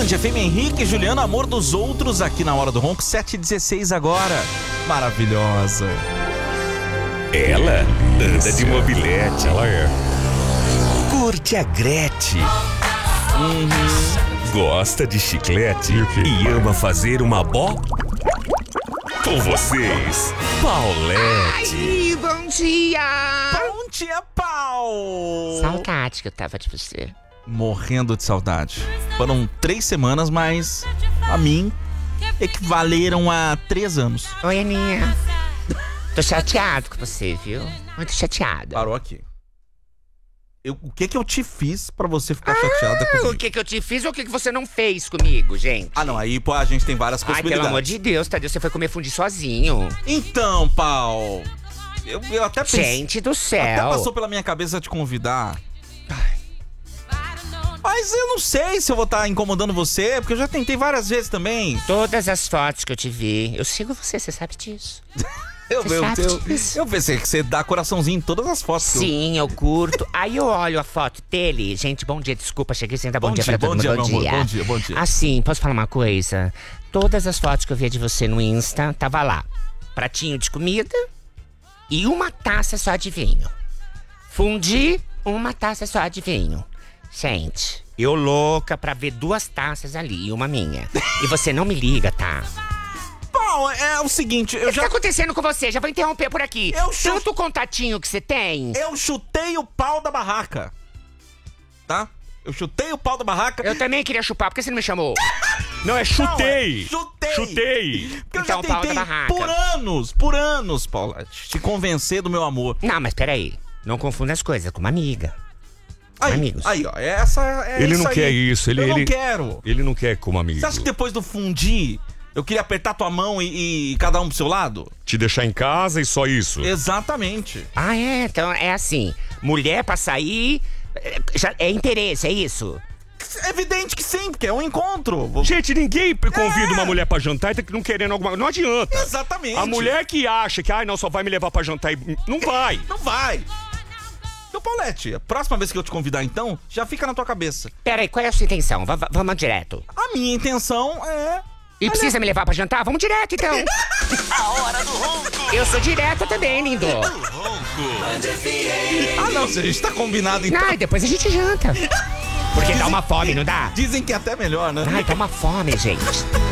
Band FM, Henrique e Juliano, Amor dos Outros, aqui na Hora do Ronco, 7h16 agora. Maravilhosa. Ela anda de mobilete. Ela é. Curte a Gretchen. Gosta de chiclete e ama fazer uma com vocês, Paulette. Ai, bom dia! Bom dia, Pau! Saudade que eu tava de você. Morrendo de saudade. Foram 3 semanas, mas a mim equivaleram a 3 anos. Oi, Aninha. Tô chateado com você, viu? Muito chateada. Parou aqui. O que eu te fiz pra você ficar chateada comigo? O que eu te fiz ou o que você não fez comigo, gente? Ah, não, aí, pô, a gente tem várias possibilidades. Ai, pelo amor de Deus, Tadeu, você foi comer fundi sozinho. Então, Pau, eu até pensei... Gente do céu. Até passou pela minha cabeça te convidar. Mas eu não sei se eu vou estar incomodando você, porque eu já tentei várias vezes também. Todas as fotos que eu te vi, eu sigo você sabe disso. Eu pensei que você dá coraçãozinho em todas as fotos. Sim, eu curto. Aí eu olho a foto dele. Gente, bom dia, desculpa, cheguei sem dar bom dia pra todo mundo. Bom dia. Assim, posso falar uma coisa? Todas as fotos que eu via de você no Insta, tava lá. Pratinho de comida e uma taça só de vinho. Fundi, uma taça só de vinho. Gente, eu louca pra ver 2 taças ali e uma minha. E você não me liga, tá? Bom, é o seguinte, O que tá acontecendo com você? Já vou interromper por aqui. Tanto contatinho que você tem. Eu chutei o pau da barraca. Tá? Eu chutei o pau da barraca. Eu também queria chupar, por que você não me chamou? Não, é chutei. Chutei. Porque Então, eu já pau da tentei barraca. por anos, Paula, te convencer do meu amor. Não, mas peraí. Não confunda as coisas com uma amiga. Amigos. Aí, ó, essa é Ele isso não aí. quer isso. Eu não quero. Ele não quer como amigo. Você acha que depois do fundir, eu queria apertar tua mão e cada um pro seu lado? Te deixar em casa e só isso. Exatamente. Ah, é? Então é assim. Mulher pra sair, já é interesse, é isso? É evidente que sim, porque é um encontro. Gente, ninguém convida uma mulher pra jantar e tá não querendo alguma coisa. Não adianta. Exatamente. A mulher que acha que, não, só vai me levar pra jantar e... Não vai. Não vai. Então, Paulette, a próxima vez que eu te convidar, então, já fica na tua cabeça. Peraí, qual é a sua intenção? Vamos direto. A minha intenção é... E precisa me levar pra jantar? Vamos direto, então. A Hora do Ronco. Eu sou direta também, lindo. Ah, não, se a gente tá combinado, então... Não, e depois a gente janta. Porque dá uma fome, não dá? Dizem que é até melhor, né? Ai, dá uma fome, gente.